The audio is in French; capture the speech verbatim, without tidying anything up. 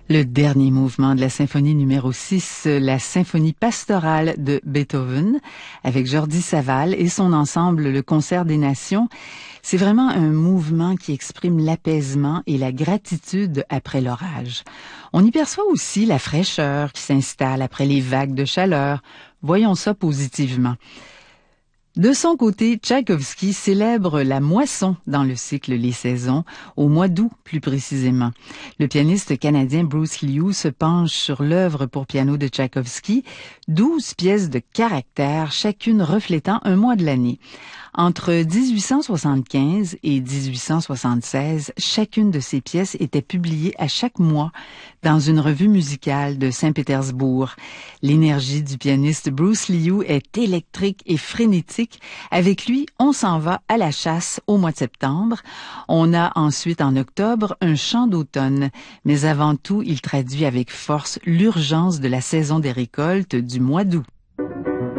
Le dernier mouvement de la symphonie numéro six, la symphonie pastorale de Beethoven, avec Jordi Savall et son ensemble Le Concert des Nations, c'est vraiment un mouvement qui exprime l'apaisement et la gratitude après l'orage. On y perçoit aussi la fraîcheur qui s'installe après les vagues de chaleur. Voyons ça positivement. De son côté, Tchaïkovski célèbre la moisson dans le cycle Les Saisons, au mois d'août plus précisément. Le pianiste canadien Bruce Liu se penche sur l'œuvre pour piano de Tchaïkovski, douze pièces de caractère, chacune reflétant un mois de l'année. Entre dix-huit cent soixante-quinze et dix-huit cent soixante-seize, chacune de ces pièces était publiée à chaque mois dans une revue musicale de Saint-Pétersbourg. L'énergie du pianiste Bruce Liu est électrique et frénétique. Avec lui, on s'en va à la chasse au mois de septembre. On a ensuite en octobre un chant d'automne. Mais avant tout, il traduit avec force l'urgence de la saison des récoltes du mois d'août.